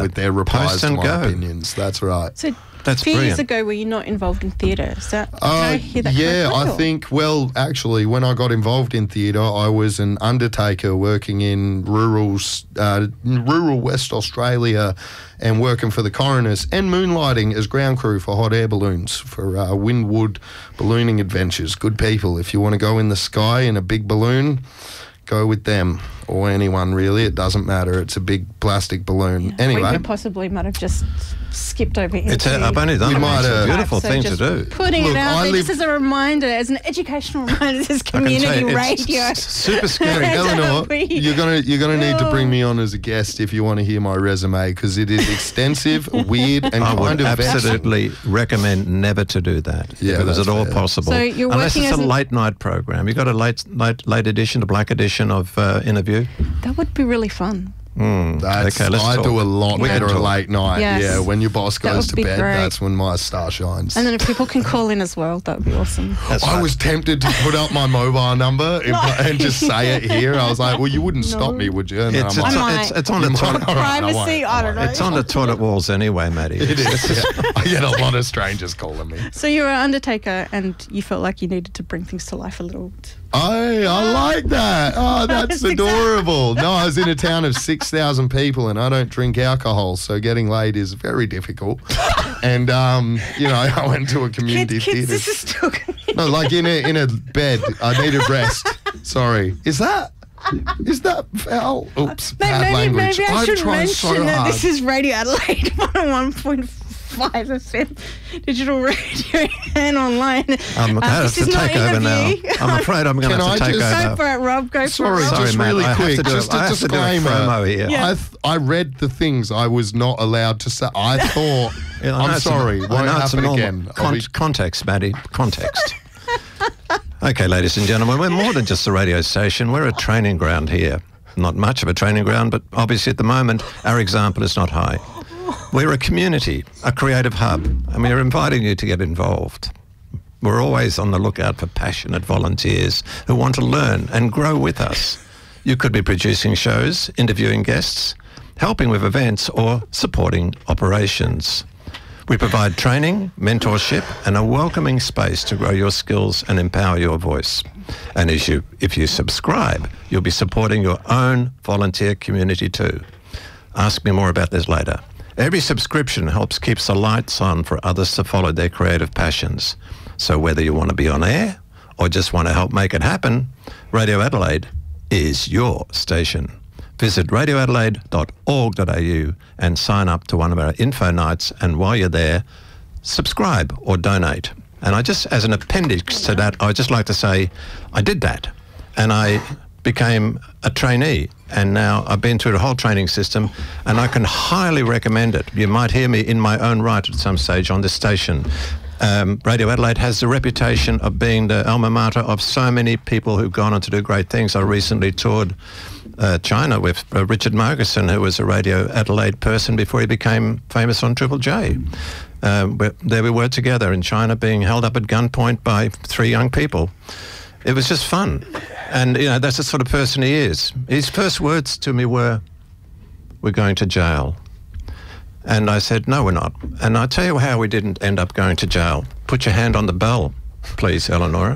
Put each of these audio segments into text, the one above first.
with their replies Post to and my go. opinions. That's right. So That's a few years brilliant. ago, were you not involved in theatre? Is that, did I hear that yeah, correctly, I or? think, well, actually, when I got involved in theatre, I was an undertaker working in rural West Australia and working for the coroners and moonlighting as ground crew for hot air balloons for Windwood Ballooning Adventures. Good people. If you want to go in the sky in a big balloon, go with them or anyone, really. It doesn't matter. It's a big plastic balloon. Anyway. We possibly might have just skipped over into... I've only done We it. might It's a have. beautiful So thing to just do. Putting Look, it out I there live- just as a reminder, as an educational reminder, this is I can tell community you, radio. it's super scary. Eleanor, We- you're gonna need to bring me on as a guest if you want to hear my resume, because it is extensive, weird, and I would kind of absolutely recommend never to do that. Yeah, if it was that's at all fair. possible. So you're Unless working it's as a an- late night program. You got a late edition, a black edition of Interview? That would be really fun. That's, Okay, let's I talk. do a lot We can better at talk. late night. Yes. Yeah, when your boss That goes would to be bed, great. that's when my star shines. And then if people can call in as well, that would be awesome. That's I right. was tempted to put up my mobile number and just say it here. I was like, well, you wouldn't stop me, would you? And then It's, I'm it's, like, might. it's on the toilet. all right, I won't. Privacy, I don't know. It's on the toilet walls anyway, Matty. It is. Yeah. I get a lot of strangers calling me. So you're an undertaker and you felt like you needed to bring things to life a little. I like that. Oh, that's That's adorable. No, I was in a town of 6,000 people and I don't drink alcohol, so getting laid is very difficult. And, I went to a community Kids, theatre. this is still good. No, like in a bed. I needed rest. Sorry. Is that foul? Oops. Bad language. Maybe I I'm should trying mention so that hard. this is Radio Adelaide 101.5 FM digital radio and online. I'm going to have this to is not take over now. interview. I'm afraid I'm going to Can have to I take just- over. Go for it, Rob. Go for Sorry, it, Rob. just Matt, really I have quick, to do just I a have to do a disclaimer. promo here. Yeah. I read the things I was not allowed to say. I thought, Yeah, I know I'm it's a- sorry, I won't know it's a happen normal again. I'll be- context, Matty. Context. Okay, ladies and gentlemen, we're more than just a radio station. We're a training ground here. Not much of a training ground, but obviously at the moment, our example is not high. We're a community, a creative hub, and we're inviting you to get involved. We're always on the lookout for passionate volunteers who want to learn and grow with us. You could be producing shows, interviewing guests, helping with events, or supporting operations. We provide training, mentorship, and a welcoming space to grow your skills and empower your voice. And if you subscribe, you'll be supporting your own volunteer community too. Ask me more about this later. Every subscription helps keeps the lights on for others to follow their creative passions. So whether you want to be on air or just want to help make it happen, Radio Adelaide is your station. Visit radioadelaide.org.au and sign up to one of our info nights, and while you're there, subscribe or donate. And I just, as an appendix to that, I would just like to say I did that, and I became a trainee, and now I've been through the whole training system, and I can highly recommend it. You might hear me in my own right at some stage on this station. Radio Adelaide has the reputation of being the alma mater of so many people who've gone on to do great things. I recently toured China with Richard Margerson, who was a Radio Adelaide person before he became famous on Triple J. There we were together in China, being held up at gunpoint by 3 young people. It was just fun. And, that's the sort of person he is. His first words to me were, "We're going to jail." And I said, "No, we're not." And I'll tell you how we didn't end up going to jail. Put your hand on the bell, please, Eleonora.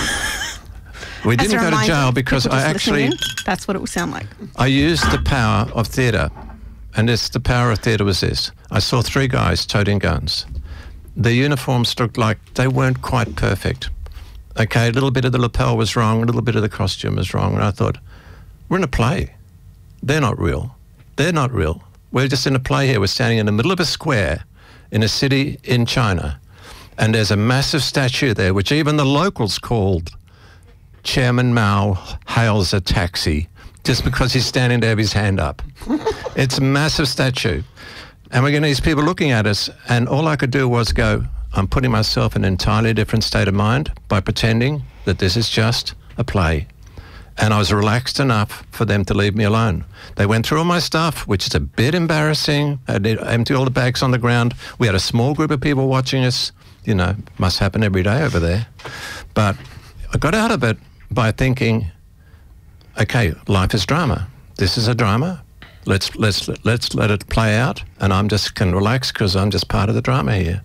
We As a didn't go to reminder, jail because people I just listening actually... in, that's what it will sound like. I used the power of theatre, and the power of theatre was this. I saw 3 guys toting guns. Their uniforms looked like they weren't quite perfect. Okay, a little bit of the lapel was wrong, a little bit of the costume was wrong, and I thought, we're in a play. They're not real. They're not real. We're just in a play here. We're standing in the middle of a square in a city in China, and there's a massive statue there, which even the locals called Chairman Mao hails a taxi, just because he's standing there with his hand up. It's a massive statue. And we're getting these people looking at us, and all I could do was go, I'm putting myself in an entirely different state of mind by pretending that this is just a play. And I was relaxed enough for them to leave me alone. They went through all my stuff, which is a bit embarrassing. I did empty all the bags on the ground. We had a small group of people watching us. Must happen every day over there. But I got out of it by thinking, okay, life is drama. This is a drama. Let's let it play out, and I'm just can relax because I'm just part of the drama here.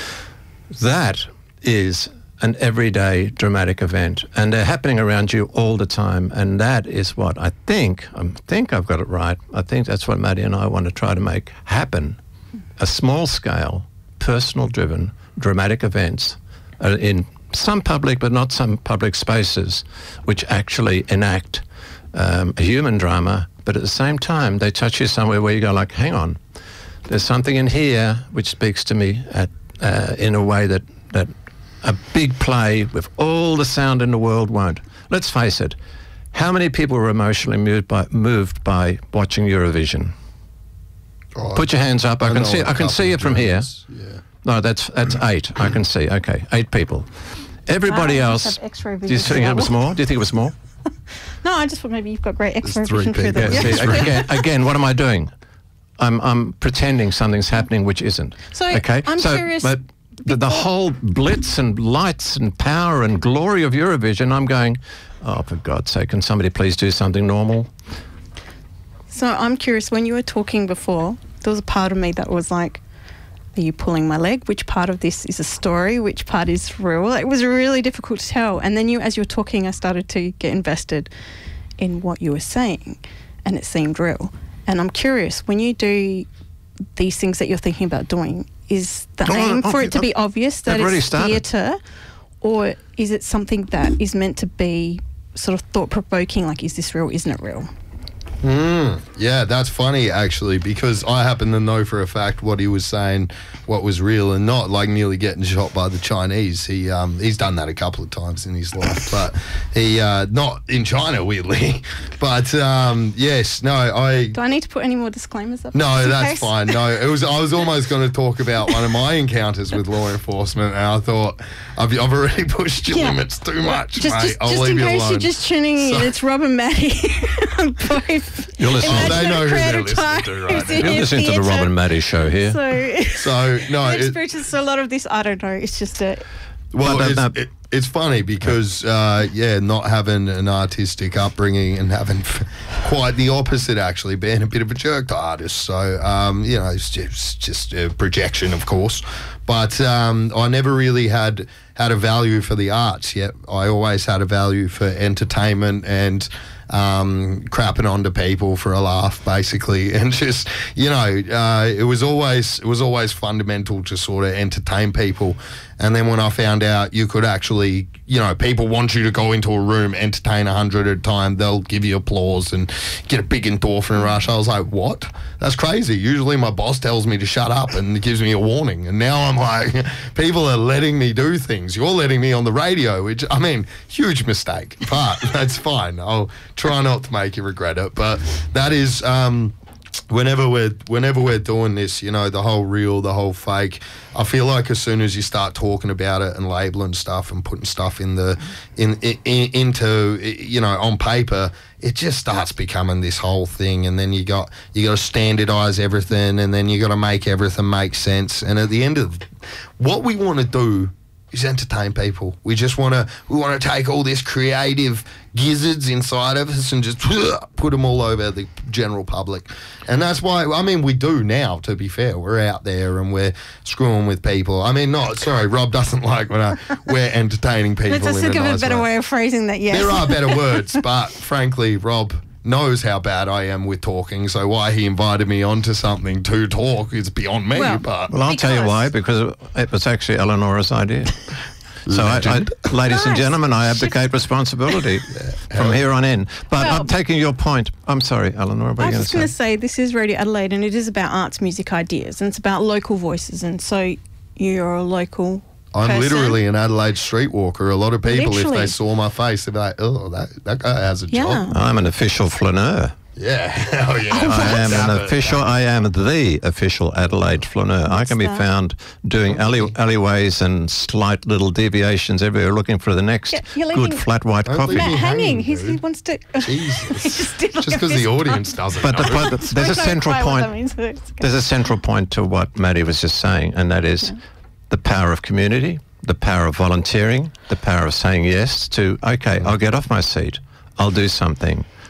That is an everyday dramatic event, and they're happening around you all the time, and that is what I think I've got it right. I think that's what Maddie and I want to try to make happen. A small-scale, personal-driven, dramatic events in some public but not some public spaces, which actually enact a human drama, but at the same time they touch you somewhere where you go like, hang on, there's something in here which speaks to me in a way that a big play with all the sound in the world won't. Let's face it, how many people were emotionally moved by watching Eurovision? Oh, Put your hands up. I can see it from here. Yeah. No, that's 8. I can see. Okay, 8 people. Everybody Wow, I else. just have X-ray Do you vision for think that it was one. more? Do you think it was more? No, I just thought maybe you've got great X-ray three vision for people. that. Yeah, see, again, what am I doing? I'm pretending something's happening which isn't. So, okay, I'm curious, But the whole blitz and lights and power and glory of Eurovision, I'm going, oh, for God's sake, can somebody please do something normal? So I'm curious, when you were talking before, there was a part of me that was like, are you pulling my leg? Which part of this is a story? Which part is real? It was really difficult to tell. And then as you were talking, I started to get invested in what you were saying, and it seemed real. And I'm curious, when you do these things that you're thinking about doing, is the aim for it to be obvious that it's theatre, or is it something that is meant to be sort of thought-provoking, like, is this real, isn't it real? Yeah, that's funny actually, because I happen to know for a fact what he was saying, what was real and not, like nearly getting shot by the Chinese. He's done that a couple of times in his life, but he not in China, weirdly. But yes, no, Do I need to put any more disclaimers up? No, just in that's case? fine. No, I was almost going to talk about one of my encounters with law enforcement, and I thought I've already pushed your limits too much, mate. I'll leave in you case alone. you're just tuning in, it's Rob and Maddie. Both. You're listening. They know who they're listening Prototypes to right now. in You're listening to the theatre. Rob and Maddie show here. So No, experiences a lot of this. I don't know. It's just a. well, But, it's funny because not having an artistic upbringing and having quite the opposite, actually, being a bit of a jerk to artists. So it's just a projection, of course. But I never really had a value for the arts yet. I always had a value for entertainment and crapping onto people for a laugh, basically, and just it was always fundamental to sort of entertain people. And then when I found out you could actually, people want you to go into a room, entertain 100 at a time, they'll give you applause and get a big endorphin rush. I was like, what? That's crazy. Usually my boss tells me to shut up and gives me a warning. And now I'm like, people are letting me do things. You're letting me on the radio, which, I mean, huge mistake, but that's fine. I'll try not to make you regret it. But that is, whenever we're doing this, the whole real, the whole fake, I feel like as soon as you start talking about it and labeling stuff and putting stuff into on paper, it just starts becoming this whole thing. And then you got to standardize everything, and then you got to make everything make sense. And at the end of what we want to do is entertain people. We want to take all this creative gizzards inside of us and just put them all over the general public. And that's why, we do now, to be fair. We're out there and we're screwing with people. Rob doesn't like when we're entertaining people. Let's think of a better way of phrasing that, yes. There are better words, but frankly, Rob knows how bad I am with talking, so why he invited me onto something to talk is beyond me. Well, I'll tell you why, because it was actually Eleonora's idea. So, ladies and gentlemen, I abdicate responsibility from here on in. But I'm taking your point. I'm sorry, Eleonora, what are you going to say? I was just going to say, this is Radio Adelaide, and it is about arts, music, ideas, and it's about local voices. And so you're a local I'm person. literally an Adelaide streetwalker. A lot of people, if Literally. they saw my face, they'd be like, oh, that guy has a job. I'm an official flaneur. Yeah. Oh, yeah. I am the official Adelaide flaneur. I can be found doing alleyways and slight little deviations everywhere, looking for the next good flat white coffee. leave me Matt hanging. hanging, He wants to. Jesus. Just because the audience doesn't know. But there's a central point. There's a central point to what Maddie was just saying, and that is the power of community, the power of volunteering, the power of saying yes to, okay, I'll get off my seat, I'll do something.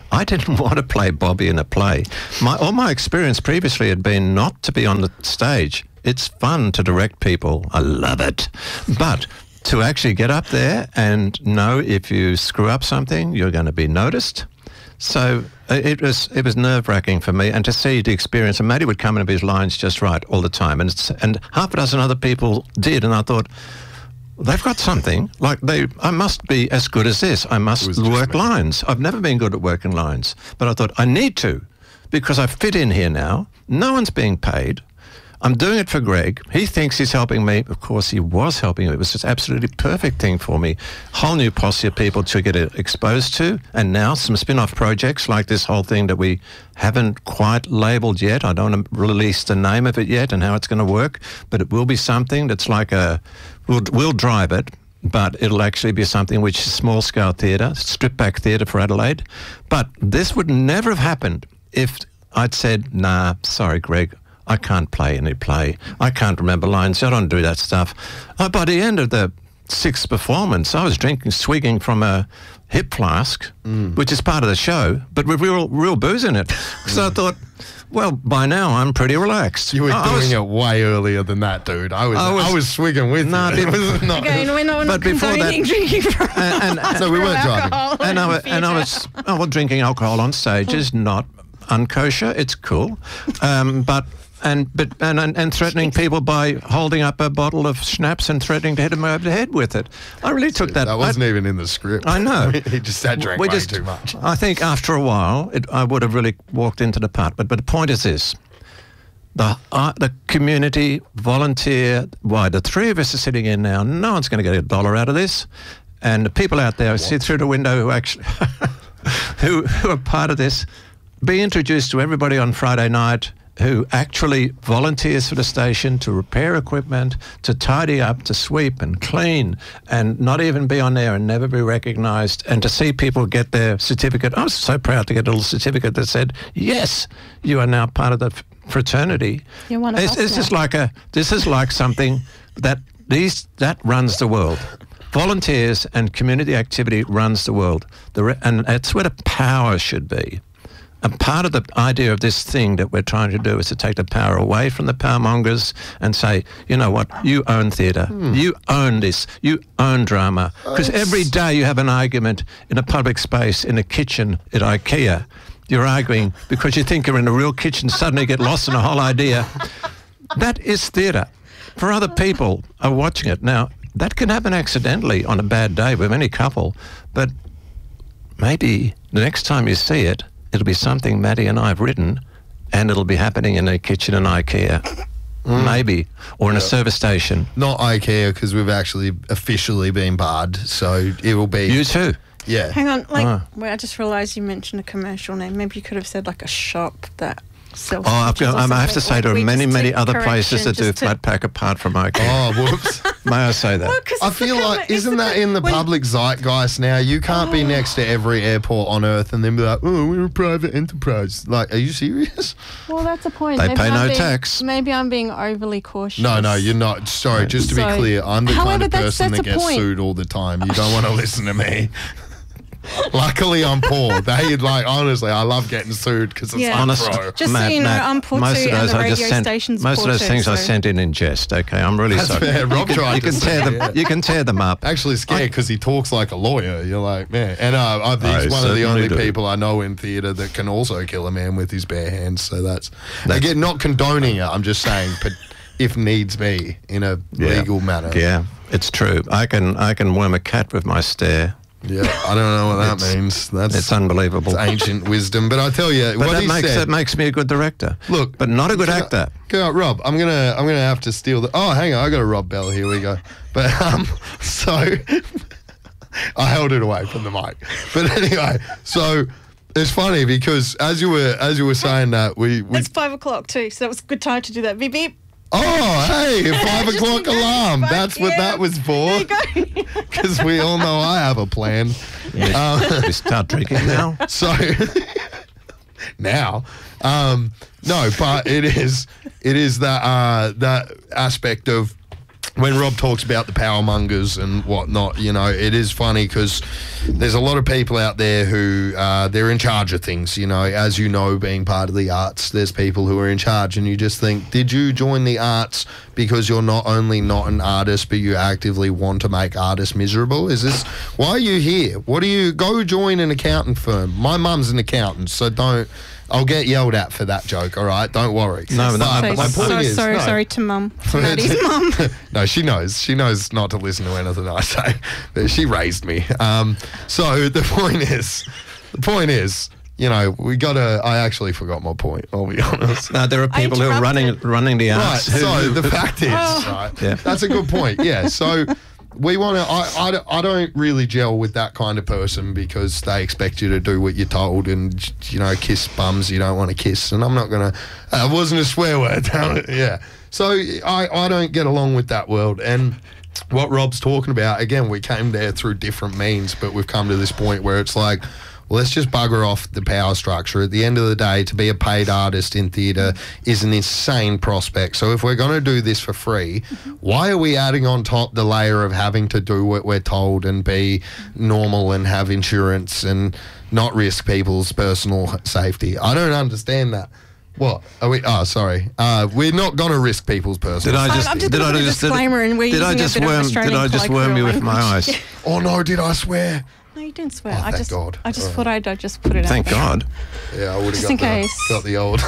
I didn't want to play Bobby in a play. All my experience previously had been not to be on the stage. It's fun to direct people. I love it. But to actually get up there and know if you screw up something, you're going to be noticed. So it was nerve-wracking for me, and to see the experience. And Matty would come in with his lines just right all the time, and half a dozen other people did, and I thought, they've got something. Like I must be as good as this. I must work lines. I've never been good at working lines, but I thought I need to, because I fit in here now. No one's being paid. I'm doing it for Greg. He thinks he's helping me. Of course, he was helping me. It was just absolutely perfect thing for me. Whole new posse of people to get exposed to, and now some spin-off projects like this whole thing that we haven't quite labelled yet. I don't want to release the name of it yet and how it's going to work, but it will be something that's like we'll drive it, but it'll actually be something which is small-scale theatre, stripped-back theatre for Adelaide. But this would never have happened if I'd said, nah, sorry, Greg, I can't play any play. I can't remember lines. I don't do that stuff. By the end of the 6th performance, I was swigging from a hip flask, which is part of the show, but with real booze in it. So I thought, well, by now I'm pretty relaxed. You were doing it way earlier than that, dude. I was swigging with you. It was not. Again, we're not condoning drinking from so we weren't driving. And I was drinking alcohol on stage is not unkosher. It's cool, but threatening people by holding up a bottle of schnapps and threatening to hit them over the head with it. I really took that. That wasn't even in the script. I know. He just said drank way too much. I think after a while, I would have really walked into the part. But the point is this. The community, volunteer, why the three of us are sitting in now, no one's going to get $1 out of this. And the people out there sit through the window who actually, who are part of this, be introduced to everybody on Friday night who actually volunteers for the station to repair equipment, to tidy up, to sweep and clean, and not even be on there and never be recognised, and to see people get their certificate. I was so proud to get a little certificate that said, yes, you are now part of the fraternity. You're one of us now. This is like something that runs the world. Volunteers and community activity runs the world. And that's where the power should be. And part of the idea of this thing that we're trying to do is to take the power away from the powermongers and say, you know what, you own theatre, you own this, you own drama. Because every day you have an argument in a public space, in a kitchen at IKEA. You're arguing because you think you're in a real kitchen, suddenly get lost in a whole idea. That is theatre. For other people are watching it. Now, that can happen accidentally on a bad day with any couple, but maybe the next time you see it, it'll be something Matty and I have written, and it'll be happening in a kitchen in IKEA. Maybe. Or in a service station. Not IKEA, because we've actually officially been barred, so it will be... You too? Yeah. Hang on, I just realised you mentioned a commercial name. Maybe you could have said like a shop that sells... I have to say there are many other places that do flat pack apart from IKEA. Oh, whoops. May I say that? Well, I feel like, isn't that in the public zeitgeist now? You can't be next to every airport on Earth and then be like, oh, we're a private enterprise. Like, are you serious? Well, that's a point. They pay no tax. Maybe I'm being overly cautious. No, you're not. Sorry, just to be clear, I'm the kind of person that gets sued all the time. You don't want to listen to me. Luckily, I'm poor. Honestly, I love getting sued because it's unpro. Just so you know, I'm poor too, and the radio station's poor too. Most of those things I sent in jest. Okay, I'm really sorry. Fair. Rob tried you can tear them up. Actually scared because he talks like a lawyer. You're like, man. And he's one of the only people I know in theatre that can also kill a man with his bare hands. So that's again, not condoning it. I'm just saying, but if needs be, in a legal manner. Yeah, it's true. I can worm a cat with my stare. Yeah, I don't know what that means. It's unbelievable. It's ancient wisdom. But I tell you, that makes me a good director. Look, but not a good actor. Rob, I'm gonna have to steal the. Oh, hang on, I got a Rob Bell. Here we go. But so I held it away from the mic. But anyway, so it's funny because as you were saying that it's 5 o'clock too, so that was a good time to do that. Beep beep. Oh, hey, 5 o'clock alarm. That's what that was for. Because we all know I have a plan. We start drinking now. So, now, no, but it is that aspect of when Rob talks about the power mongers and whatnot, you know, it is funny because there's a lot of people out there who they're in charge of things, you know. As you know, being part of the arts, there's people who are in charge, and you just think, did you join the arts because you're not only not an artist, but you actively want to make artists miserable? Is this, why are you here? What do you, go join an accountant firm. My mum's an accountant, so don't, I'll get yelled at for that joke, all right? Don't worry. No, sorry to Mum. To Maddie's mum. No, she knows. She knows not to listen to anything I say. But she raised me. So the point is, you know, we got to... I actually forgot my point, I'll be honest. No, there are people who are running the arts. Right, so the fact is, right, that's a good point, yeah. So... we want to... I don't really gel with that kind of person because they expect you to do what you're told and, you know, kiss bums you don't want to kiss. And I'm not going to... it wasn't a swear word, damn it. Yeah. So I don't get along with that world. And what Rob's talking about, again, we came there through different means, but we've come to this point where it's like, well, let's just bugger off the power structure. At the end of the day, to be a paid artist in theatre is an insane prospect. So if we're going to do this for free, why are we adding on top the layer of having to do what we're told and be normal and have insurance and not risk people's personal safety? I don't understand that. What are we? Oh, sorry. We're not going to risk people's personal. I'm just going to put a disclaimer, and we're using a bit of Australian Did I just worm you with my eyes? Oh no! Did I swear? No, you didn't swear. Oh, thank God. I just thought I'd just put it out. Thank God. Yeah, I would Just have in got the old.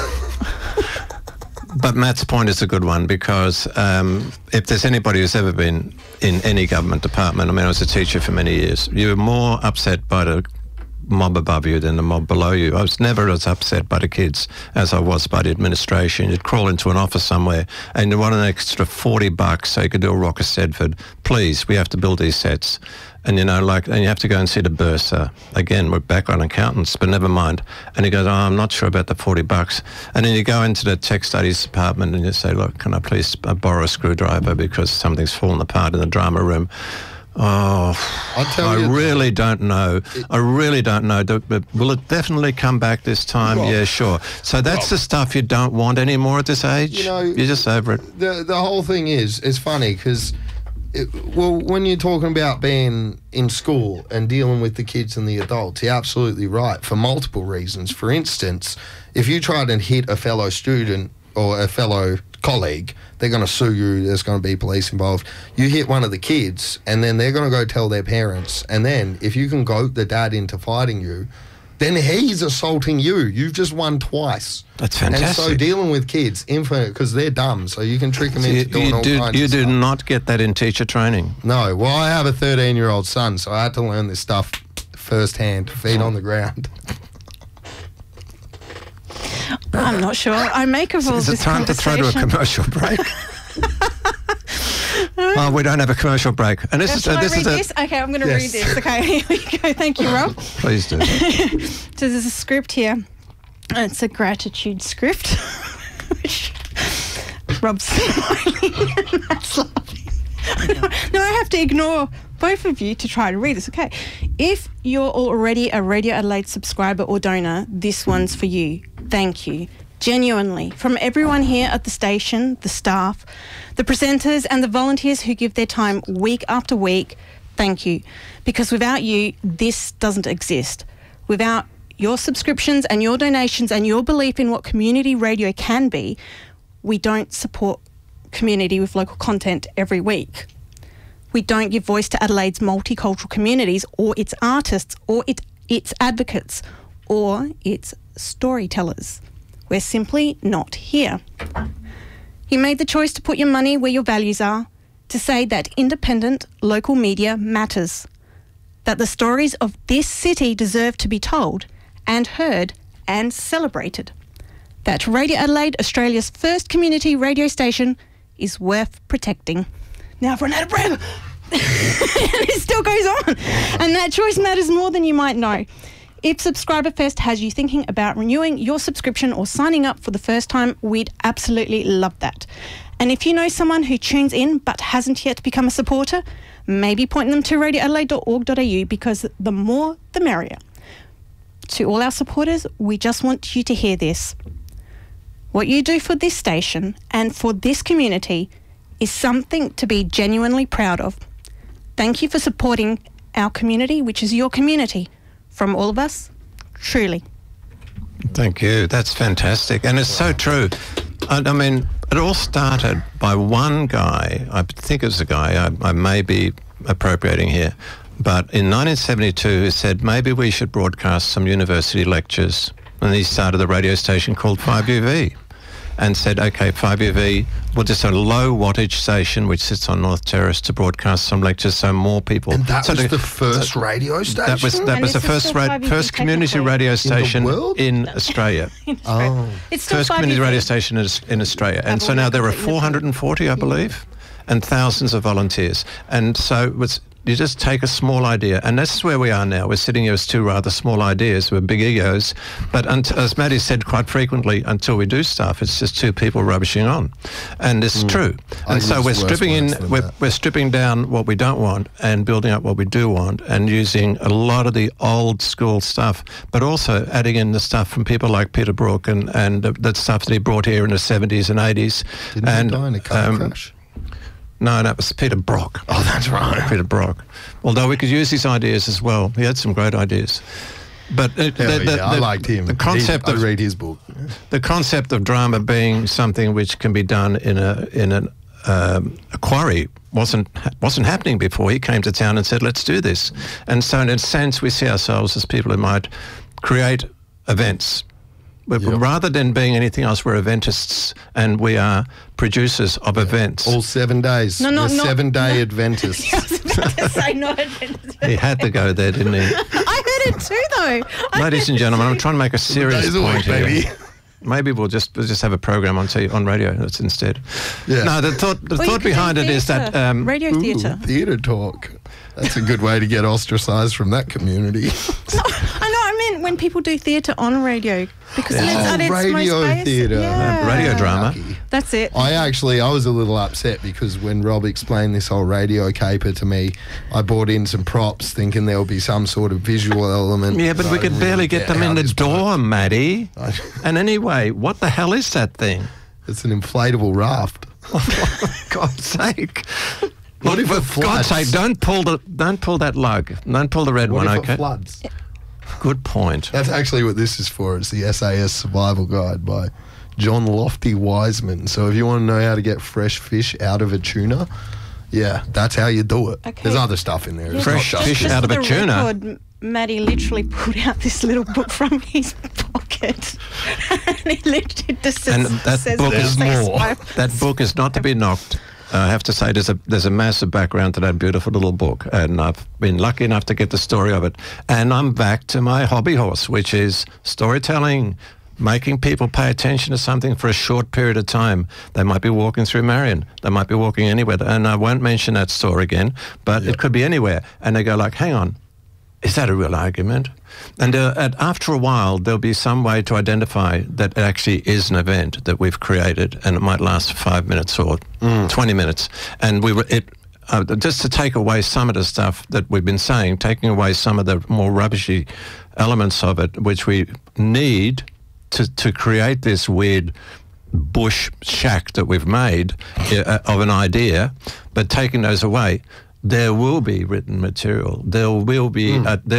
But Matt's point is a good one because if there's anybody who's ever been in any government department, I mean, I was a teacher for many years, you were more upset by the mob above you than the mob below you. I was never as upset by the kids as I was by the administration. You'd crawl into an office somewhere and you want an extra $40 so you could do a Rock of Stedford. Please, we have to build these sets. And, you know, like, and you have to go and see the bursar. Again, we're back on accountants, but never mind. And he goes, oh, I'm not sure about the $40. And then you go into the tech studies department and you say, look, can I please borrow a screwdriver because something's fallen apart in the drama room? Oh, I really don't know. Will it definitely come back this time? Rob, yeah, sure. So that's the stuff you don't want anymore at this age? You know, you're just over it. The whole thing is, it's funny because... well, when you're talking about being in school and dealing with the kids and the adults, you're absolutely right for multiple reasons. For instance, if you try to hit a fellow student or a fellow colleague, they're going to sue you, there's going to be police involved. You hit one of the kids and then they're going to go tell their parents. And then if you can goad the dad into fighting you, then he's assaulting you. You've just won twice. That's fantastic. And so dealing with kids, infinite, because they're dumb, so you can trick them into doing all kinds of stuff. You do not get that in teacher training. No. Well, I have a 13-year-old son, so I had to learn this stuff firsthand, feet on the ground. I'm not sure. I make of all this Is it time to throw to a commercial break? Oh, we don't have a commercial break. And this Okay, I'm going to read this. Okay, here we go. Thank you, Rob. Please do. So there's a script here. It's a gratitude script. Which Rob's smiling and Matt's laughing. No, I have to ignore both of you to try to read this. Okay. If you're already a Radio Adelaide subscriber or donor, this one's for you. Thank you. Genuinely, from everyone here at the station, the staff, the presenters and the volunteers who give their time week after week, thank you. Because without you, this doesn't exist. Without your subscriptions and your donations and your belief in what community radio can be, we don't support community with local content every week. We don't give voice to Adelaide's multicultural communities or its artists or its advocates or its storytellers. We're simply not here. You made the choice to put your money where your values are, to say that independent local media matters, that the stories of this city deserve to be told and heard and celebrated, that Radio Adelaide, Australia's first community radio station, is worth protecting. Now I've run out of breath. And it still goes on. And that choice matters more than you might know. If Subscriber Fest has you thinking about renewing your subscription or signing up for the first time, we'd absolutely love that. And if you know someone who tunes in but hasn't yet become a supporter, maybe point them to radioadelaide.org.au because the more the merrier. To all our supporters, we just want you to hear this. What you do for this station and for this community is something to be genuinely proud of. Thank you for supporting our community, which is your community. From all of us, truly. Thank you. That's fantastic. And it's so true. I mean, it all started by one guy. I think it was a guy. I may be appropriating here. But in 1972, he said, maybe we should broadcast some university lectures. And he started a radio station called 5UV and said, okay, 5UV, we'll just have a low wattage station which sits on North Terrace to broadcast some lectures so more people... And that was the first radio station? That was the first community radio station in Australia. It's still first community radio station in Australia. And so now there are 440, I believe, and thousands of volunteers. And so you just take a small idea, and this is where we are now. We're sitting here as two rather small ideas with big egos, but as Maddie said quite frequently, until we do stuff, it's just two people rubbishing on, and it's true. And so we're stripping down what we don't want and building up what we do want, and using a lot of the old school stuff, but also adding in the stuff from people like Peter Brook and the stuff that he brought here in the 70s and 80s. Didn't he die in a car crash? No, that was Peter Brock. Oh, that's right. Peter Brock. Although we could use his ideas as well. He had some great ideas. But I liked him. I read his book. The concept of drama being something which can be done in a quarry wasn't happening before. He came to town and said, let's do this. And so in a sense, we see ourselves as people who might create events. Rather than being anything else, we're eventists, and we are producers of events. All 7 days. No, 7-day Adventists. I was about to say not Adventists. He had to go there, didn't he? I heard it too, though. Ladies and gentlemen, I'm trying to make a serious point here. Baby. Maybe we'll just have a program on radio that's insteed. Yeah. No, the thought behind it is that radio theatre. Theatre talk. That's a good way to get ostracised from that community. No, I meant when people do theatre on radio, because it's radio theatre, radio drama. That's it. I was a little upset because when Rob explained this whole radio caper to me, I bought in some props thinking there would be some sort of visual element. Yeah, but we could barely get them in the door, Maddie. And anyway, what the hell is that thing? It's an inflatable raft. Oh, for God's sake. What if it For God's sake, don't pull that lug. Don't pull the red one, What if okay? it floods? Good point. That's actually what this is for. It's the SAS Survival Guide by John Lofty Wiseman. So if you want to know how to get fresh fish out of a tuna, yeah, that's how you do it. Okay. There's other stuff in there. It's Fresh not fish just out of a tuna. Record, Maddie literally pulled out this little book from his pocket, and he literally just And says, that book is more. That book is not to be knocked. I have to say there's a massive background to that beautiful little book, and I've been lucky enough to get the story of it. And I'm back to my hobby horse, which is storytelling, making people pay attention to something for a short period of time. They might be walking through Marion. They might be walking anywhere. And I won't mention that store again, but it could be anywhere. And they go like, hang on, is that a real argument? And after a while, there'll be some way to identify that it actually is an event that we've created, and it might last for 5 minutes or 20 minutes. And just to take away some of the stuff that we've been saying, taking away some of the more rubbishy elements of it, which we need to create this weird bush shack that we've made of an idea, but taking those away, there will be written material. There will be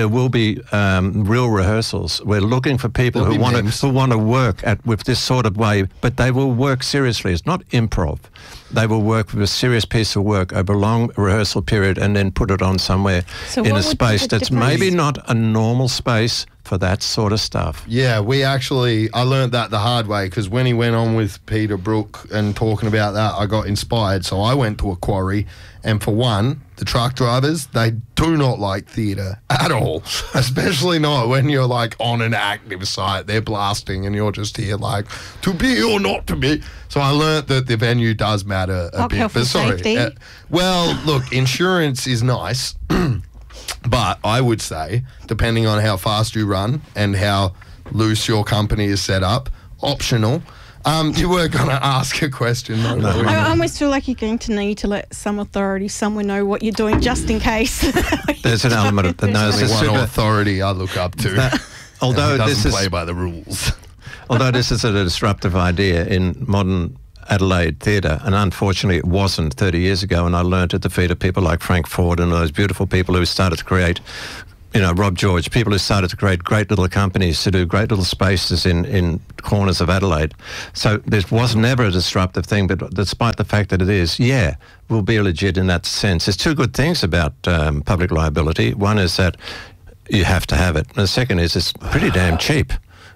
real rehearsals. We're looking for people who want to work with this sort of way, but they will work seriously. It's not improv. They will work with a serious piece of work over a long rehearsal period and then put it on somewhere in a space that's maybe not a normal space for that sort of stuff. Yeah, I learned that the hard way, because when he went on with Peter Brook and talking about that, I got inspired. So I went to a quarry, and for one, the truck drivers, they do not like theatre at all, especially not when you're like on an active site. They're blasting and you're just here like, to be or not to be. So I learnt that the venue does matter a bit. Health and safety. Well, look, insurance is nice, but I would say, depending on how fast you run and how loose your company is set up, optional. You were going to ask a question. No. I almost feel like you're going to need to let some authority somewhere know what you're doing, just in case. There's an element of There's one authority I look up to. Although doesn't this is play by the rules. Although this is a disruptive idea in modern Adelaide theatre, and unfortunately it wasn't 30 years ago, and I learned at the feet of people like Frank Ford and those beautiful people who started to create, Rob George, people who started to create great little companies to do great little spaces in corners of Adelaide. So this was never a disruptive thing, but despite the fact that it is, will be legit in that sense. There's two good things about public liability. One is that you have to have it, and the second is it's pretty damn cheap.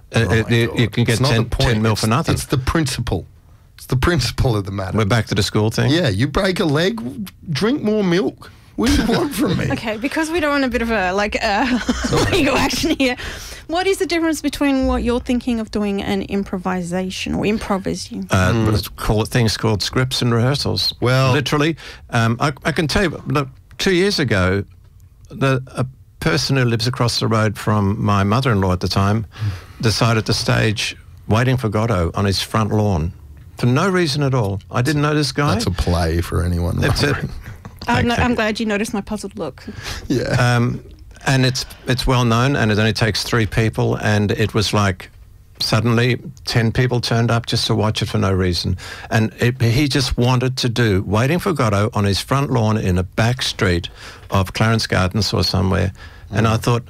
You can get 10 mil for nothing. It's the principle. It's the principle of the matter. We're back to the school thing? Yeah, you break a leg, drink more milk. What do you want from me? Okay, because we don't want a bit of a legal action here. What is the difference between what you're thinking of doing and improvisation, or improv as you? Things called scripts and rehearsals. Well, literally, I can tell you, look, 2 years ago, a person who lives across the road from my mother-in-law at the time decided to stage Waiting for Godot on his front lawn for no reason at all. I didn't know this guy. That's a play for anyone. That's it. I'm glad you noticed my puzzled look. Yeah. And it's well known, and it only takes 3 people, and it was like suddenly 10 people turned up just to watch it for no reason. And he just wanted to do Waiting for Godot on his front lawn in a back street of Clarence Gardens or somewhere. And I thought,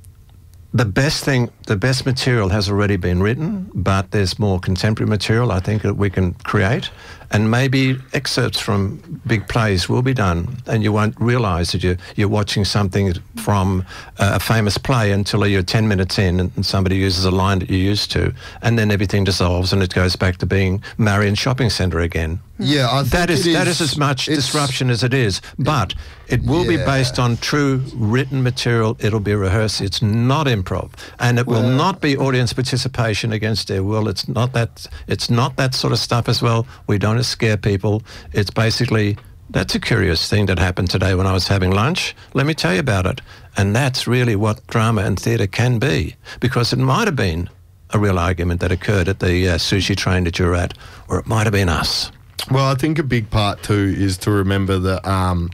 the best material has already been written, but there's more contemporary material I think that we can create, and maybe excerpts from big plays will be done, and you won't realise that you're watching something from a famous play until you're 10 minutes in and somebody uses a line that you're used to, and then everything dissolves and it goes back to being Marion Shopping Centre again. Yeah, I think that is as much disruption as it is, but it will be based on true written material. It'll be rehearsed. It's not improv, and it will not be audience participation against their will. It's not that sort of stuff as well. We don't scare people. It's basically, that's a curious thing that happened today when I was having lunch. Let me tell you about it. And that's really what drama and theatre can be, because it might have been a real argument that occurred at the sushi train that you're at, or it might have been us. Well, I think a big part too is to remember that,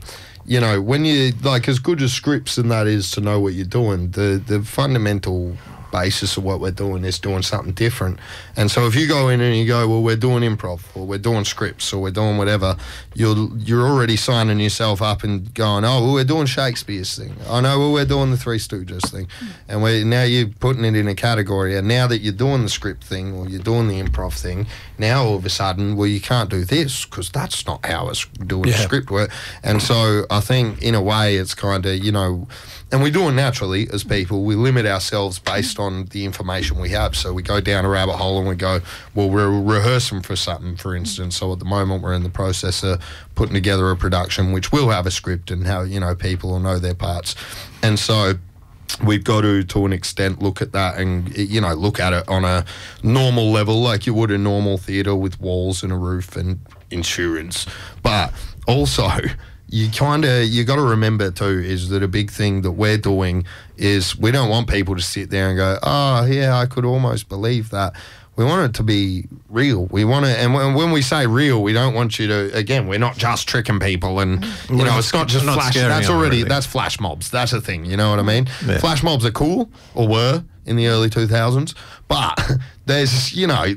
when you, like, as good as scripts and that is to know what you're doing, the fundamental basis of what we're doing is doing something different. And so if you go in and you go, well, we're doing improv, or we're doing scripts, or we're doing whatever, you're already signing yourself up and going, oh, well, we're doing Shakespeare's thing. Oh, no, well, we're doing the Three Stooges thing. And now you're putting it in a category, and now that you're doing the script thing, or you're doing the improv thing, now all of a sudden, well, you can't do this because that's not how it's doing script work. And so I think in a way it's kind of, and we do it naturally as people. We limit ourselves based on the information we have. So we go down a rabbit hole and we go, well, we're rehearsing for something, for instance. So at the moment we're in the process of putting together a production which will have a script and how, people will know their parts. And so we've got to an extent, look at that and, look at it on a normal level like you would a normal theatre with walls and a roof and insurance. But also, you got to remember too is that a big thing that we're doing is we don't want people to sit there and go, oh yeah, I could almost believe that. We want it to be real. We want to, and when we say real, we don't want you to, again, we're not just tricking people and, it's not just flash. That's flash mobs. That's a thing, you know what I mean? Yeah. Flash mobs are cool, or were in the early 2000s, but there's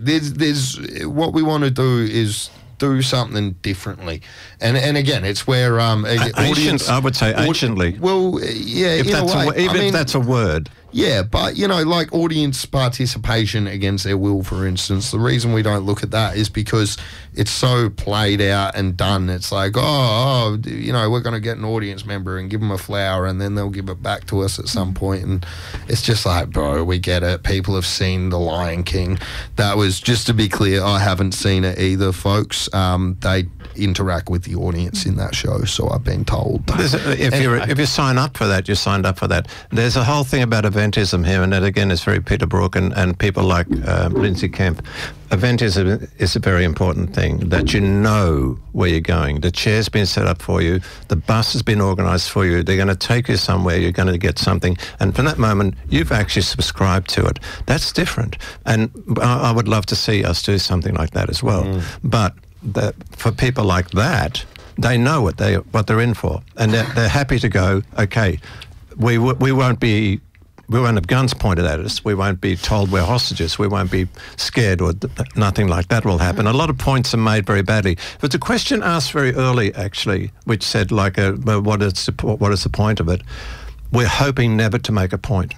what we want to do is do something differently, and again, it's where audience. I would say anciently. Well, yeah, if that's a word. Yeah, but like audience participation against their will, for instance. The reason we don't look at that is because it's so played out and done. It's like, we're going to get an audience member and give them a flower, and then they'll give it back to us at some point. And it's just like, bro, we get it. People have seen The Lion King. That was, just to be clear, I haven't seen it either, folks. They interact with the audience in that show, so I've been told. If you sign up for that, you signed up for that. There's a whole thing about eventism here, and that again is very Peter Brook and people like Lindsay Kemp. Eventism is a very important thing, that you know where you're going. The chair's been set up for you, the bus has been organised for you, they're going to take you somewhere, you're going to get something, and from that moment you've actually subscribed to it. That's different, and I would love to see us do something like that as well. But for people like that, they know what they're in for, and they're happy to go, okay, we won't be we won't have guns pointed at us. We won't be told we're hostages. We won't be scared, or nothing like that will happen. A lot of points are made very badly. But the question asked very early, actually, which said, like, what is the point of it? We're hoping never to make a point.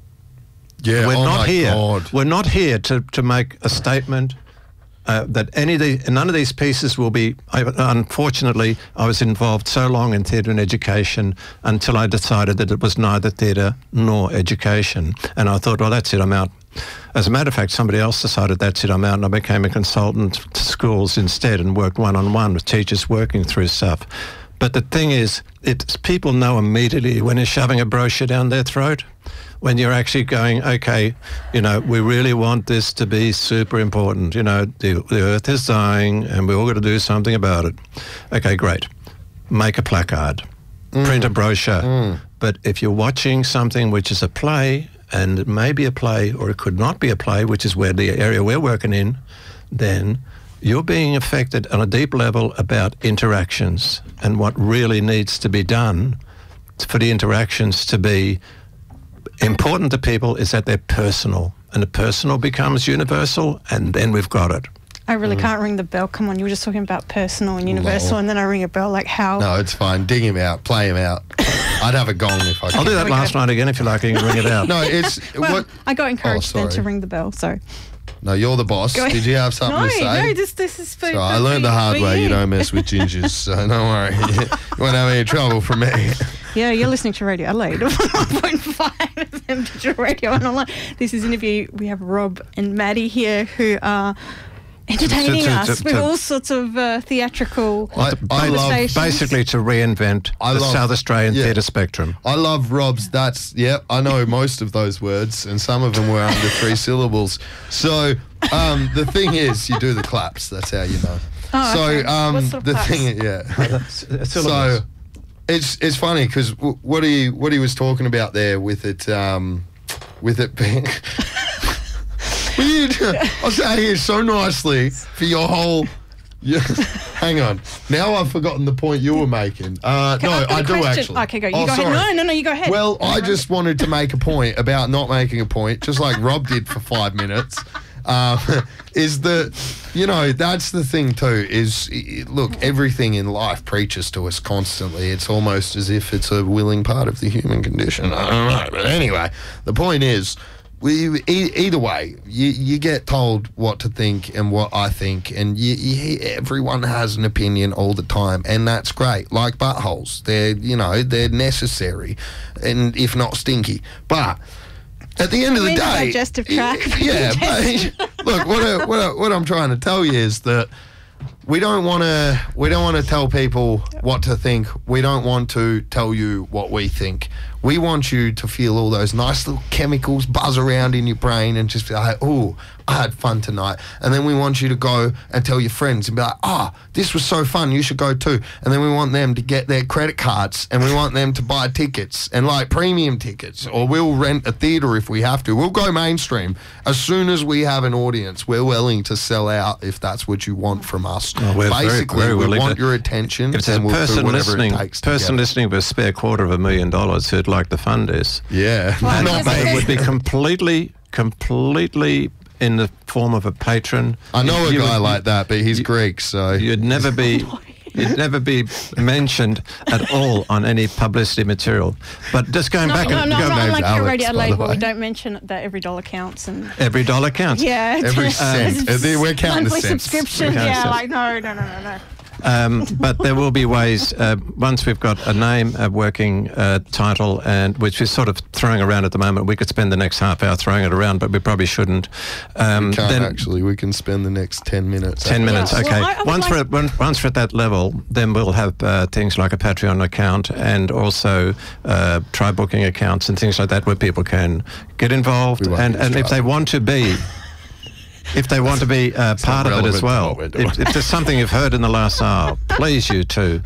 Yeah, we're not my here. God. We're not here to make a statement that none of these pieces will be. Unfortunately, I was involved so long in theatre and education until I decided that it was neither theatre nor education. And I thought, well, that's it, I'm out. As a matter of fact, somebody else decided that's it, I'm out, and I became a consultant to schools instead and worked one-on-one with teachers working through stuff. But the thing is, people know immediately when you're shoving a brochure down their throat, when you're actually going, okay, we really want this to be super important. The earth is dying and we've all got to do something about it. Okay, great. Make a placard. Print a brochure. But if you're watching something which is a play, and it may be a play or it could not be a play, which is where the area we're working in, then you're being affected on a deep level about interactions and what really needs to be done for the interactions to be important to people is that they're personal, and the personal becomes universal, and then we've got it. I really can't ring the bell. Come on, you were just talking about personal and universal, and then I ring a bell. Like, how? No, it's fine. Dig him out. Play him out. I'd have a gong if I could. I'll do that last night again if you like. You can ring it out. No, it's... Well, I got encouraged then to sorry. ring the bell, so... No, you're the boss. Did you have something to say? No, this is for... So I learned the hard way. You don't mess with gingers, so don't worry. You won't have any trouble from me. Yeah, you're listening to Radio Adelaide, 1.5 FM digital radio and online. This is an interview. We have Rob and Maddie here who are entertaining us with all sorts of theatrical I love basically to reinvent the South Australian theatre spectrum. I love Rob's. I know most of those words, and some of them were under 3 syllables. So the thing is, you do the claps. That's how you know. Oh, so okay. What sort of the claps? thing, so it's funny because what he was talking about there with it being. I sat here so nicely for your whole... hang on. Now I've forgotten the point you were making. I do actually. Okay, go. You go ahead. No, you go ahead. Well, I just wanted to make a point about not making a point, just like Rob did for 5 minutes. Is that, that's the thing too, is, look, everything in life preaches to us constantly. It's almost as if it's a willing part of the human condition. I don't know. But anyway, the point is, either way, you get told what to think and what I think, and everyone has an opinion all the time, and that's great. Like buttholes, they're necessary, and if not stinky. But at the end of the day, digestive tract. Yeah. But, look, what I'm trying to tell you is that we don't want to tell people what to think. We don't want to tell you what we think. We want you to feel all those nice little chemicals buzz around in your brain and just be like, oh, I had fun tonight. And then we want you to go and tell your friends and be like, this was so fun, you should go too. And then we want them to get their credit cards and we want them to buy tickets and like premium tickets, or we'll rent a theatre if we have to. We'll go mainstream. As soon as we have an audience, we're willing to sell out if that's what you want from us. Basically, very we want your attention, if there's and we'll do whatever it takes to get it. listening with a spare $250,000 who'd like to fund this, not it me. would be completely in the form of a patron. I know a guy like that, but he's Greek, so you'd never be mentioned at all on any publicity material. But just going back and No, going not like Alex, Radio by Adelaide, the but way. we don't mention that every dollar counts. And every dollar counts. yeah, Every cent. We're counting the monthly cents. subscription. We're counting Yeah, cents. like no. But there will be ways, once we've got a name, a working title, and which we're sort of throwing around at the moment. We could spend the next half hour throwing it around, but we probably shouldn't. We can spend the next 10 minutes. 10 minutes, Yeah, okay. well, once we're at that level, then we'll have things like a Patreon account and also try booking accounts and things like that where people can get involved. We won't And use if they Tribook. want to be... If they want to be part of it relevant as to well, what we're doing. if there's something you've heard in the last hour, please you too.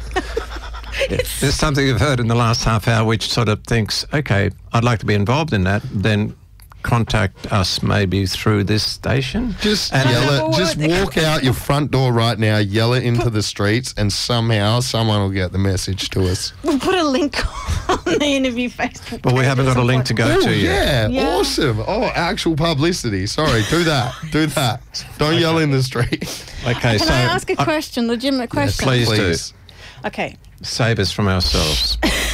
If there's something you've heard in the last half hour which sort of thinks, okay, I'd like to be involved in that, then contact us maybe through this station. Just And- yell it. Just walk out your front door right now, yell it into the streets, and somehow someone will get the message to us. We'll put a link on the interview Facebook. But we haven't got a link to go Oh, to yet. yeah, Yeah. awesome. Oh, actual publicity. Sorry, do that. Do that. Don't yell in the street. Okay, Can so I ask a question, legitimate question? please. Please. Okay. save us from ourselves.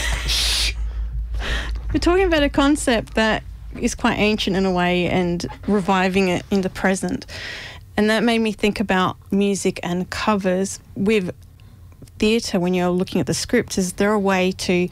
We're talking about a concept that is quite ancient in a way and reviving it in the present. And that made me think about music and covers with theatre. When you're looking at the scripts, is there a way to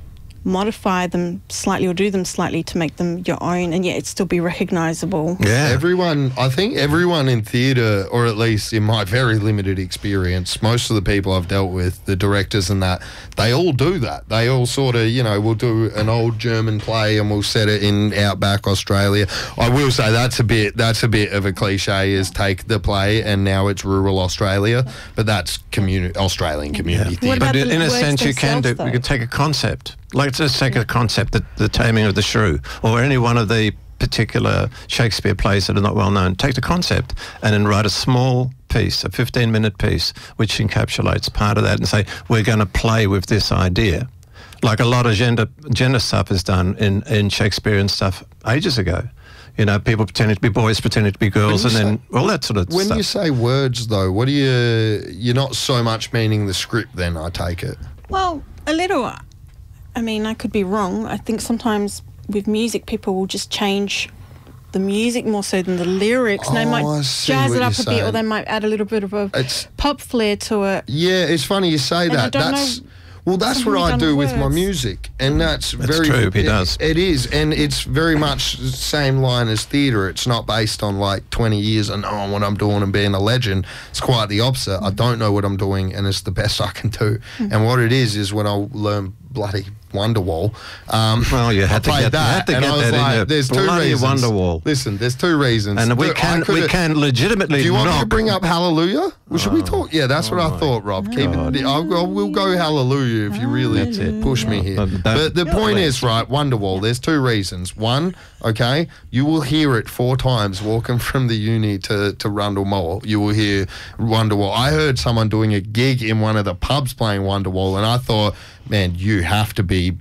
modify them slightly or do them slightly to make them your own and yet it still be recognisable? Yeah. I think everyone in theatre, or at least in my very limited experience, most of the people I've dealt with, the directors and that, they all do that. They all sort of, we'll do an old German play and we'll set it in outback Australia. I will say that's a bit of a cliche, is take the play and now it's rural Australia, but that's Australian community What theatre. about But the in a words sense, you can do. themselves, We could take a concept. Like, let's take a concept, the Taming of the Shrew, or any one of the particular Shakespeare plays that are not well known. Take the concept and then write a small piece, a 15-minute piece, which encapsulates part of that, and say we're going to play with this idea. Like a lot of gender stuff is done in Shakespearean stuff ages ago. People pretending to be boys, pretending to be girls, and then all that sort of stuff. When you say words, though, what do you're not so much meaning the script then, I take it? Well, a little. I mean, I could be wrong. I think sometimes with music, people will just change the music more so than the lyrics. And they I might see jazz what it up you're a bit, or saying. they might add a little bit of a It's- pop flair to it. Yeah, it's funny you say And I that. don't That's know that's something what I done do with with my words. music, and that's very true, he does. It is, and it's very much the same line as theatre. It's not based on like 20 years and what I'm doing and being a legend. It's quite the opposite. I don't know what I'm doing, and it's the best I can do. And what it is when I learn bloody Wonderwall. Well, you had to I played get that, and I was like, there's two bloody reasons. Wonderwall. Listen, there's two reasons. And we Look, can legitimately do you want me to knock. bring up Hallelujah? Well, should we talk? Yeah, that's what I thought, Rob. Keep it. I will go Hallelujah if you really That's it. push me here. But But the point please. is, right, Wonderwall, there's two reasons. One, okay, you will hear it 4 times walking from the uni to Rundle Mall. You will hear Wonderwall. I heard someone doing a gig in one of the pubs playing Wonderwall, and I thought, man, you have to be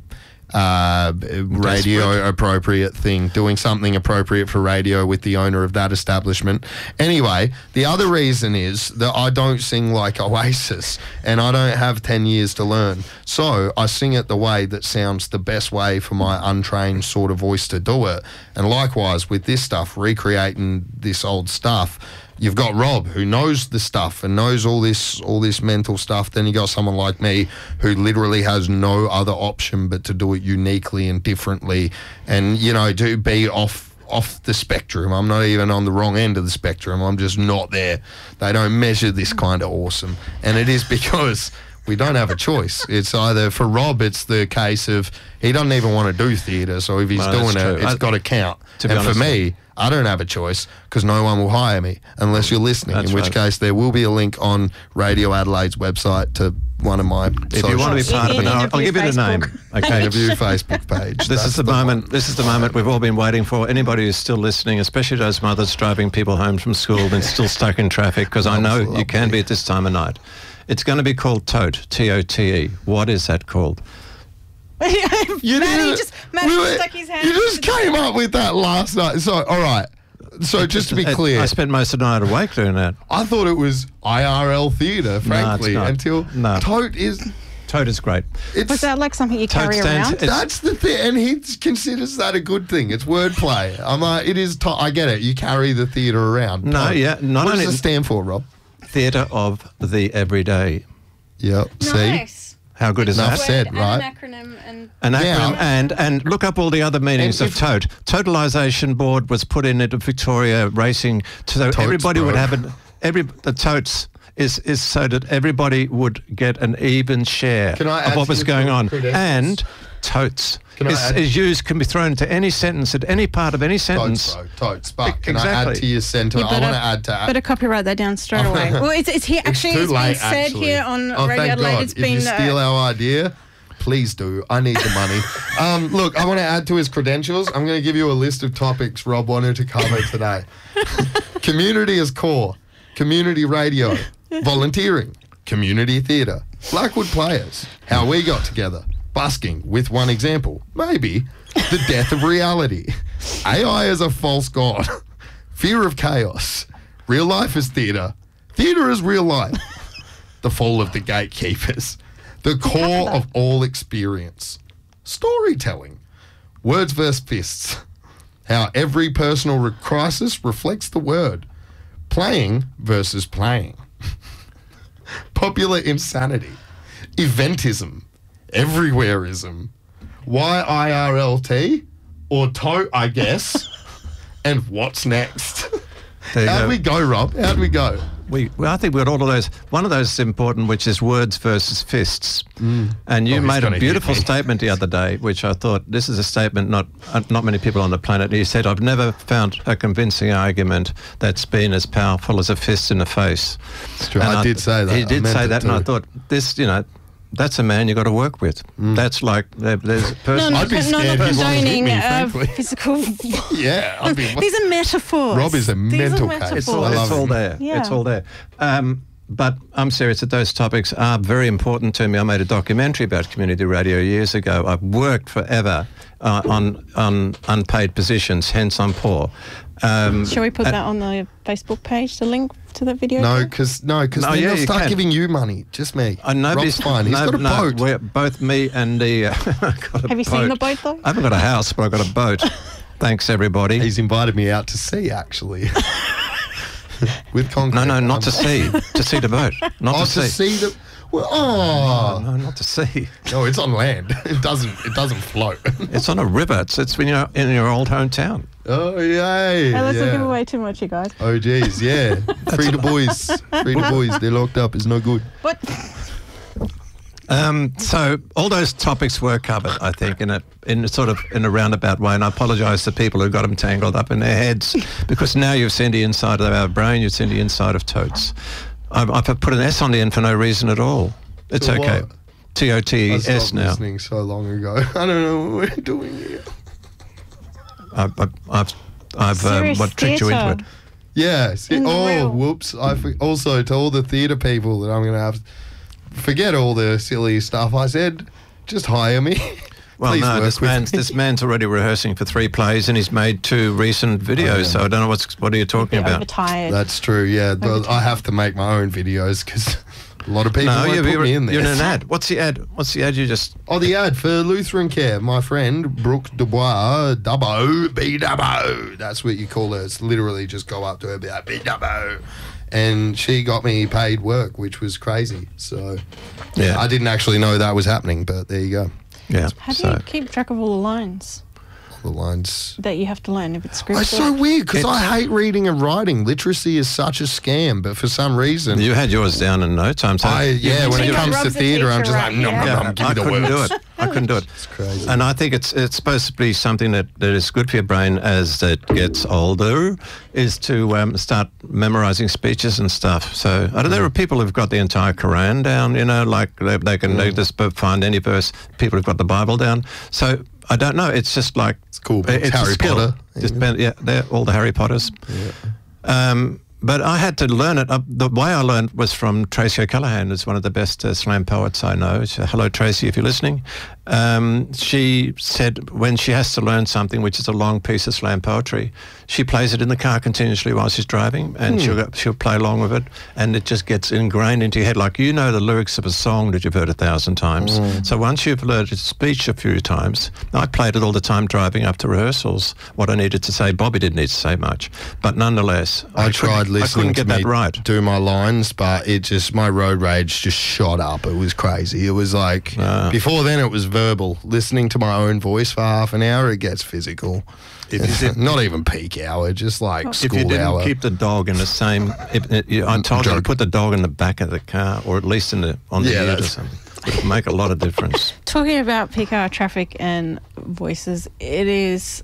radio appropriate thing, doing something appropriate for radio with the owner of that establishment. Anyway, the other reason is that I don't sing like Oasis and I don't have 10 years to learn. So I sing it the way that sounds the best way for my untrained sort of voice to do it. And likewise with this stuff, recreating this old stuff, you've got Rob, who knows the stuff and knows all this mental stuff. Then you got someone like me who literally has no other option but to do it uniquely and differently, and to be off the spectrum. I'm not even on the wrong end of the spectrum. I'm just not there. They don't measure this kind of awesome, and it is because we don't have a choice. It's either, for Rob, it's the case of he doesn't even want to do theatre, so if he's Well, doing that's it, true. it's got to count. To be And for honest- me, I don't have a choice because no one will hire me unless you're listening, That's in which right. case there will be a link on Radio Adelaide's website to one of my If you want to be socials. part of it, I'll Interview give you the name. Facebook. Okay. Interview Facebook page. This That's is the moment. This is the moment we've all been waiting for. Anybody who's still listening, especially those mothers driving people home from school and still stuck in traffic, because I know you can Lovely. be at this time of night. It's going to be called Tote, T-O-T-E. What is that called? Matty didn't- just stuck his hand. You just into the- came up with that last night. So, all right. So just to be clear, I spent most of the night awake doing that. I thought it was IRL theatre, frankly, not. until No. Tote is. Tote is great. It's, Was that like something you Toad carry stands- around? it's- that's the thing, and he considers that a good thing. It's wordplay. I'm like, it is. I get it. You carry the theatre around. No, Tote. yeah, not What only- does it stand for, Rob? Theatre of the everyday. Yep. See. Nice. How good is Enough that? said, And right? An acronym and An Now- acronym, and look up all the other meanings And of if- tote. Totalisation board was put in at Victoria Racing, so Totes, everybody would bro. have the totes is so that everybody would get an even share Can I add of what to was your going on. credentials? And totes Can I add- is used, can be thrown to any sentence at any part of any sentence. Totes, bro. Totes. But can I Exactly. add to your sentiment? You I want better- to add to. better copyright that down straight away. Well, it's here. Actually, too it's late, been said actually. here on Oh, Radio thank Adelaide. God. It's If been you steal our idea, please do. I need the money. Look, I want to add to his credentials. I'm going to give you a list of topics Rob wanted to cover today. Community as core, community radio, volunteering, community theatre, Blackwood Players, how we got together, busking with one example. Maybe the death of reality. AI as a false god. Fear of chaos. Real life is theatre. Theatre is real life. The fall of the gatekeepers. The core of all experience. Storytelling. Words versus fists. How every personal crisis reflects the word. Playing versus playing. Popular insanity. Eventism. Everywhereism. YIRLT. Or tote, I guess. And what's next? How'd we go, Rob? How'd we go? I think we got all of those. One of those is important, which is words versus fists. And you made a beautiful statement the other day, which I thought, this is a statement not many people on the planet. You said, I've never found a convincing argument that's been as powerful as a fist in the face. It's true. I did say that. He did say that, and I thought, that's a man you got to work with. That's like there's a person. I'd be scared not he wanted to hit me, condoning frankly. physical. Yeah, I'd be. These are metaphors. Rob is a mental case. metaphors. It's all there. Yeah. It's all there. But I'm serious that those topics are very important to me. I made a documentary about community radio years ago. I've worked forever on unpaid positions, hence I'm poor. Shall we put that on the Facebook page, the link to that video? No, because then they'll start giving you money. Just me. Nobody's Rob's fine. He's got a boat. We're both me and the. Have you seen the boat though? I haven't got a house, but I've got a boat. Thanks, everybody. He's invited me out to sea, actually. With concrete. No, not to sea. To see the boat. Not to see. To see the. Well, No, not to sea. No, it's on land. It doesn't float. It's on a river. It's when you're in your old hometown. Oh, yay. Hey, let's not yeah. give away too much, you guys. Oh, geez, yeah. Free the boys. Free the boys. They're locked up. It's no good. What? So all those topics were covered, I think, in a roundabout way. And I apologise to people who got them tangled up in their heads, because now you've seen the inside of our brain, you've seen the inside of totes. I've put an S on the end for no reason at all. It's So okay. what? TOTES I stopped now. listening so long ago. I don't know what we're doing here. I've Serious tricked you into theatre. it. Yeah. In the real. Whoops. Also, to all the theatre people that I'm going to have, forget all the silly stuff I said. Just hire me. Well, Please no, work this with me. man's already rehearsing for 3 plays, and he's made 2 recent videos. So I don't know what are you talking about? Overtired. That's true, yeah. I have to make my own videos because a lot of people won't put me in there. You're in an ad. What's the ad? What's the ad you just... Oh, the ad for Lutheran Care. My friend, Brooke Dubois, Dubbo, B-Dubbo. That's what you call her. It's literally just go up to her, be like, B-Dubbo. And she got me paid work, which was crazy. So, Yeah. I didn't actually know that was happening, but there you go. Yeah. How do you keep track of all the lines The lines. that you have to learn if it's scripted? It's so weird because I hate reading and writing. Literacy is such a scam, but for some reason... You had yours down in no time. So when it comes to Rob's a theatre, I'm teacher, just like, right? no, Yeah. no, no, give me I the couldn't words. do it. I couldn't do it. It's crazy. And I think it's supposed to be something that is good for your brain as it gets older, is to start memorising speeches and stuff. So there are people who've got the entire Quran down, like they can they just find any verse. People who've got the Bible down. So I don't know. It's just like... It's cool. It's Harry a skill. Potter. They're all the Harry Potters. Yeah. But I had to learn it. The way I learned was from Tracy O'Callaghan, who's one of the best slam poets I know. Hello, Tracy, if you're listening. She said when she has to learn something, which is a long piece of slam poetry, she plays it in the car continuously while she's driving, and she'll play along with it, and it just gets ingrained into your head. Like, the lyrics of a song that you've heard 1,000 times. So once you've learned a speech a few times, I played it all the time driving up to rehearsals, what I needed to say. Bobby didn't need to say much, but nonetheless, I tried listening I couldn't get to that me right. do my lines, but my road rage just shot up. It was crazy. It was like, before then it was verbal. Listening to my own voice for half an hour, it gets physical. Not even peak hour, just like school If you didn't hour. keep the dog in the same... I told you to put the dog in the back of the car, or at least on the ear or something. It would make a lot of difference. Talking about peak hour traffic and voices, it is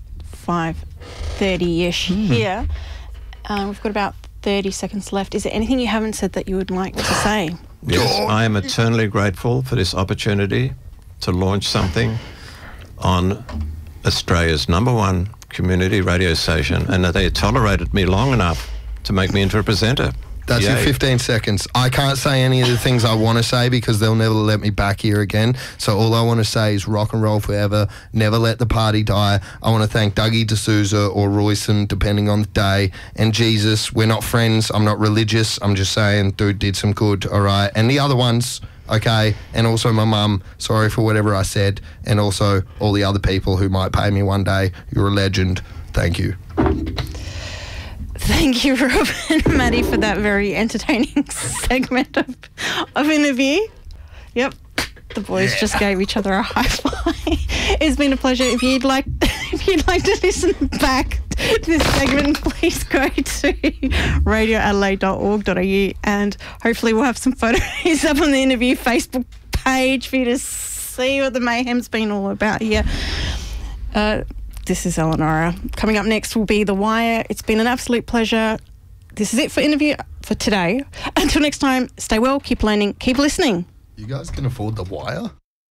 5:30-ish here. We've got about 30 seconds left. Is there anything you haven't said that you would like to say? Yes, I am eternally grateful for this opportunity to launch something on Australia's #1 community radio station, and that they tolerated me long enough to make me into a presenter. That's your Yay. 15 seconds. I can't say any of the things I want to say because they'll never let me back here again. So all I want to say is rock and roll forever. Never let the party die. I want to thank Dougie D'Souza or Royson, depending on the day. And Jesus, we're not friends. I'm not religious. I'm just saying, dude did some good, all right? And the other ones, okay? And also my mum, sorry for whatever I said. And also all the other people who might pay me one day. You're a legend. Thank you. Thank you, Rob and Maddie, for that very entertaining segment of interview. Yep, the boys just gave each other a high five. It's been a pleasure. If you'd like to listen back to this segment, please go to radioadelaide.org.au and hopefully we'll have some photos up on the interview Facebook page for you to see what the mayhem's been all about here. This is Eleonora. Coming up next will be The Wire. It's been an absolute pleasure. This is it for interview for today. Until next time, stay well, keep learning, keep listening. You guys can afford The Wire?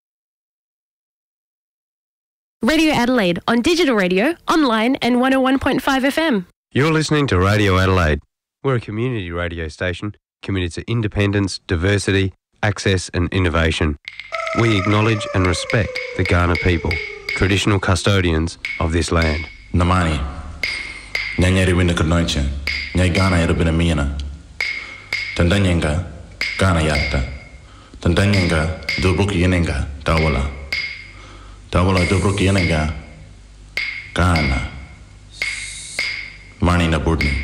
Radio Adelaide on digital radio, online and 101.5 FM. You're listening to Radio Adelaide. We're a community radio station committed to independence, diversity, access and innovation. We acknowledge and respect the Kaurna people, traditional custodians of this land. Namani, Nyanyari Winnakarnoicha, Nyagana Erabinamina, Tandanyenga, Gana Yatta, Tandanyenga, Dubruki Yenenga, Dawala, Dawala Dubruki Yenenga, Gana, Mani Naburdni.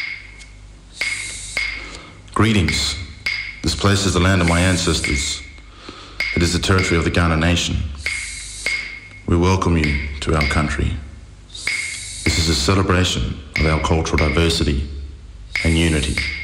Greetings. This place is the land of my ancestors. It is the territory of the Kaurna Nation. We welcome you to our country. This is a celebration of our cultural diversity and unity.